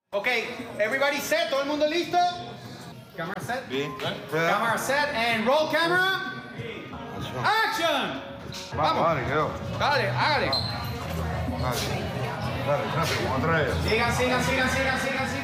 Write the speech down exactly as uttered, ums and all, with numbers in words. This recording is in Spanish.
Ok, everybody set, todo el mundo listo? Camera set? Bien. Camera set and roll camera. Action. Vamos, dale, quedó. Dale, hágale. Dale, dale, rápido, como atrás. Sigan, sigan, sigan, sigan, sigan, sigan.